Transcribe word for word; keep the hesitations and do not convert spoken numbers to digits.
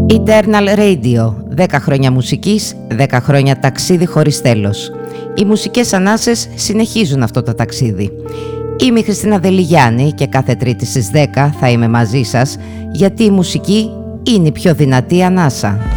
Eternal Radio, δέκα χρόνια μουσικής, δέκα χρόνια ταξίδι χωρίς τέλος. Οι μουσικές ανάσες συνεχίζουν αυτό το ταξίδι. Είμαι η Χριστίνα Δελιγιάννη και κάθε Τρίτη στις δέκα θα είμαι μαζί σας, γιατί η μουσική είναι η πιο δυνατή ανάσα.